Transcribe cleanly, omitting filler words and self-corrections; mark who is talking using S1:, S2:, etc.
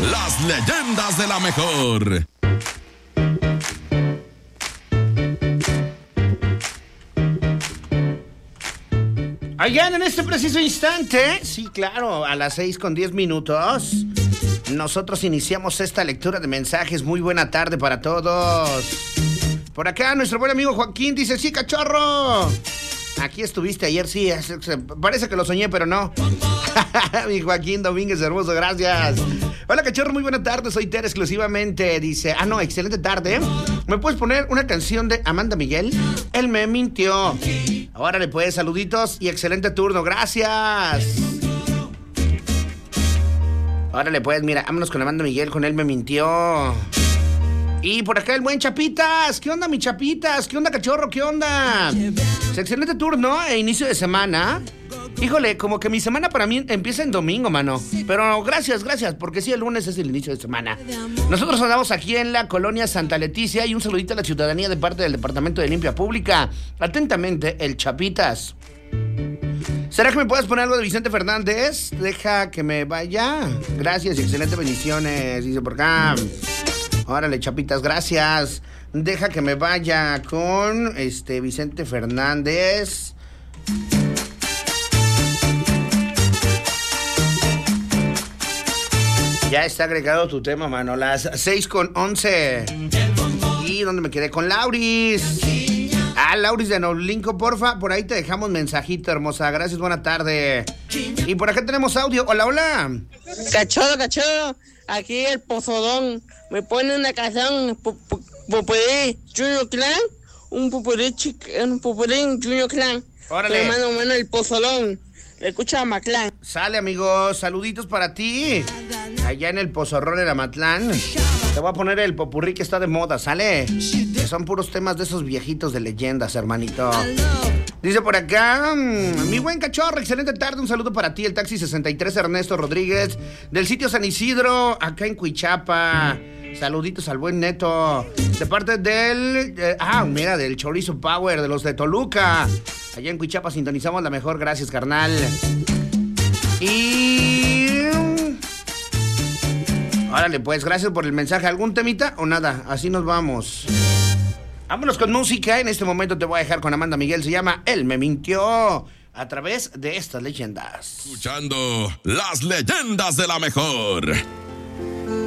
S1: las leyendas de la mejor.
S2: Oigan, en este preciso instante, sí, claro, a las 6:10, nosotros iniciamos esta lectura de mensajes. Muy buena tarde para todos. Por acá, nuestro buen amigo Joaquín dice: sí, cachorro. Aquí estuviste ayer, sí, parece que lo soñé, pero no. Mi Joaquín Domínguez, hermoso, gracias. Hola, cachorro, muy buena tarde, soy Tere exclusivamente. Dice, no, excelente tarde. ¿Me puedes poner una canción de Amanda Miguel? Él me mintió. Órale, pues, saluditos y excelente turno, gracias. Órale, pues, mira, vámonos con Amanda Miguel, con Él me mintió. Y por acá el buen Chapitas. ¿Qué onda, mi Chapitas? ¿Qué onda, cachorro? ¿Qué onda? Excelente turno e inicio de semana. Híjole, como que mi semana para mí empieza en domingo, mano. Pero gracias, porque sí, el lunes es el inicio de semana. Nosotros andamos aquí en la colonia Santa Leticia y un saludito a la ciudadanía de parte del Departamento de Limpia Pública. Atentamente, el Chapitas. ¿Será que me puedes poner algo de Vicente Fernández? Deja que me vaya. Gracias y excelentes bendiciones. Dice por acá. Órale, Chapitas, gracias. Deja que me vaya con Vicente Fernández. Ya está agregado tu tema, mano. Las 6:11. ¿Y dónde me quedé? Con Lauris. Lauris de Nolinco, porfa. Por ahí te dejamos mensajito, hermosa. Gracias, buena tarde. Y por acá tenemos audio. Hola, hola.
S3: Cachorro. Aquí el Pozodón. Me pone una canción Popurrí Junior Clan. Un Popurrí Junior Clan.
S2: Órale.
S3: Hermano, el Pozolón. Le escucha a Matlán.
S2: Sale, amigos. Saluditos para ti. Allá en el Pozorrón de Amatlán. Te voy a poner el popurrí que está de moda, ¿sale? Que son puros temas de esos viejitos de leyendas, hermanito. Dice por acá, mi buen cachorro, excelente tarde, un saludo para ti, el taxi 63 Ernesto Rodríguez, del sitio San Isidro, acá en Cuichapa. Saluditos al buen Neto, de parte del, del Chorizo Power, de los de Toluca. Allá en Cuichapa sintonizamos la mejor, gracias, carnal. Y... órale, pues, gracias por el mensaje. ¿Algún temita o nada? Así nos vamos. Vámonos con música. En este momento te voy a dejar con Amanda Miguel. Se llama Él me mintió. A través de estas leyendas.
S1: Escuchando las leyendas de la mejor.